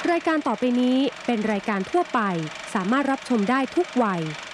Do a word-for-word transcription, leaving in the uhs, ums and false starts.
รายการต่อไปนี้เป็นรายการทั่วไปสามารถรับชมได้ทุกวัย